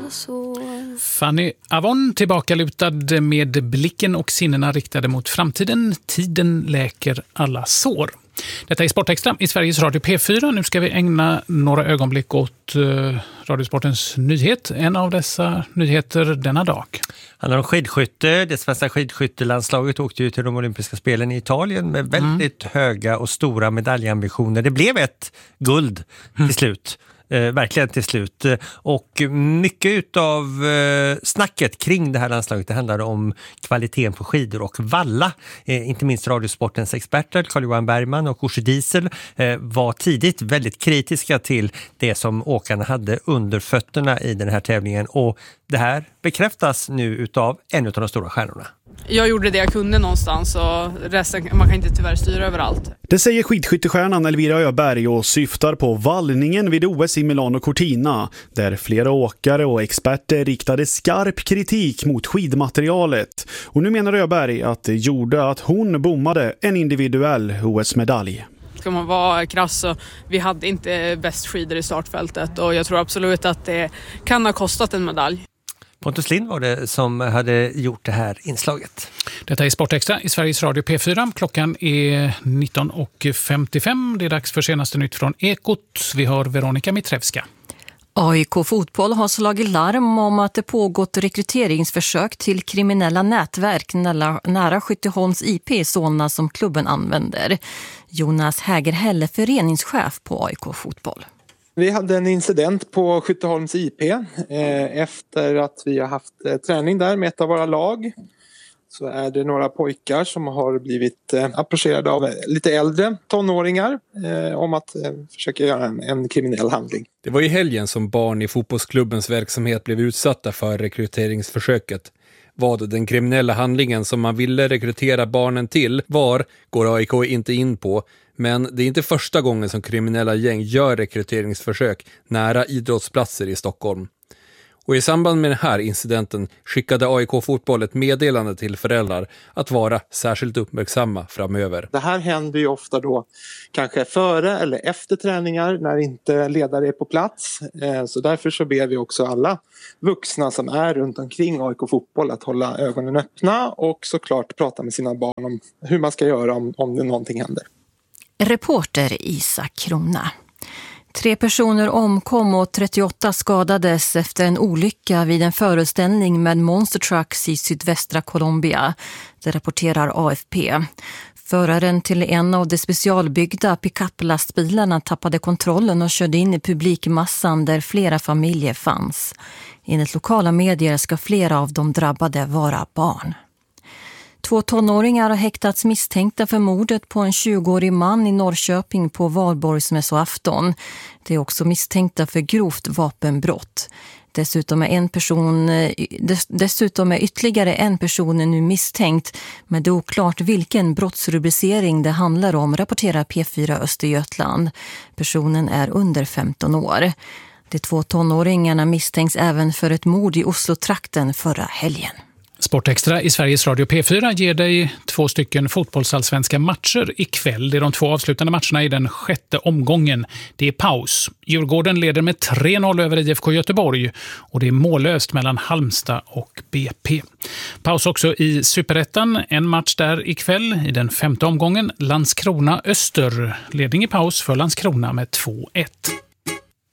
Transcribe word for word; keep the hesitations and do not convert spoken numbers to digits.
sår. Fanny Avon tillbakalutad med blicken och sinnena riktade mot framtiden. Tiden läker alla sår. Detta är Sportextra i Sveriges Radio P fyra. Nu ska vi ägna några ögonblick åt uh, Radiosportens nyhet. En av dessa nyheter denna dag. handlar om skidskytte. Det svenska skidskyttelandslaget åkte ju till de olympiska spelen i Italien med väldigt mm. höga och stora medaljambitioner. Det blev ett guld till mm. slut. Eh, verkligen till slut. Och mycket utav eh, snacket kring det här landslaget, det handlar om kvaliteten på skidor och valla. Eh, inte minst Radiosportens experter Carl-Johan Bergman och Orsi Diesel eh, var tidigt väldigt kritiska till det som åkarna hade under fötterna i den här tävlingen. Och det här bekräftas nu utav en av de stora stjärnorna. Jag gjorde det jag kunde någonstans och resten, man kan inte tyvärr styra överallt. Det säger skidskyttestjärnan Elvira Öberg och syftar på vallningen vid O S i Milano Cortina, där flera åkare och experter riktade skarp kritik mot skidmaterialet. Och nu menar Öberg att det gjorde att hon bommade en individuell O S-medalj. Ska man vara krass så vi hade inte bäst skidor i startfältet och jag tror absolut att det kan ha kostat en medalj. Pontus Lind var det som hade gjort det här inslaget. Detta är Sportextra i Sveriges Radio P fyra. Klockan är nitton och femtiofem. Det är dags för senaste nytt från Ekot. Vi har Veronika Mitrevska. A I K Fotboll har slagit larm om att det pågått rekryteringsförsök till kriminella nätverk nära Skytteholms I P i Solna som klubben använder. Jonas Hägerhäll är föreningschef på A I K Fotboll. Vi hade en incident på Skytteholms I P eh, efter att vi har haft eh, träning där med ett av våra lag. Så är det några pojkar som har blivit eh, approcherade av lite äldre tonåringar eh, om att eh, försöka göra en, en kriminell handling. Det var i helgen som barn i fotbollsklubbens verksamhet blev utsatta för rekryteringsförsöket. Vad den kriminella handlingen som man ville rekrytera barnen till var, går A I K inte in på. Men det är inte första gången som kriminella gäng gör rekryteringsförsök nära idrottsplatser i Stockholm. Och i samband med den här incidenten skickade A I K Fotboll ett meddelande till föräldrar att vara särskilt uppmärksamma framöver. Det här händer ju ofta då kanske före eller efter träningar när inte ledare är på plats. Så därför så ber vi också alla vuxna som är runt omkring A I K Fotboll att hålla ögonen öppna och såklart prata med sina barn om hur man ska göra om, om det någonting händer. Reporter Isak Krona. Tre personer omkom och trettioåtta skadades efter en olycka vid en föreställning med Monster Trucks i sydvästra Colombia. Det rapporterar A F P. Föraren till en av de specialbyggda pick-up-lastbilarna tappade kontrollen och körde in i publikmassan där flera familjer fanns. Enligt lokala medier ska flera av de drabbade vara barn. Två tonåringar har häktats misstänkta för mordet på en tjugoårig man i Norrköping på Valborgsmässoafton. Det är också misstänkta för grovt vapenbrott. Dessutom är, en person, dessutom är ytterligare en person nu misstänkt, men det är oklart vilken brottsrubricering det handlar om, rapporterar P fyra Östergötland. Personen är under femton år. De två tonåringarna misstänks även för ett mord i Oslo-trakten förra helgen. Sportextra i Sveriges Radio P fyra ger dig två stycken fotbollsallsvenska matcher ikväll. Det är de två avslutande matcherna i den sjätte omgången. Det är paus. Djurgården leder med tre noll över I F K Göteborg och det är mållöst mellan Halmstad och B P. Paus också i Superettan. En match där ikväll i den femte omgången. Landskrona Öster. Ledning i paus för Landskrona med två ett.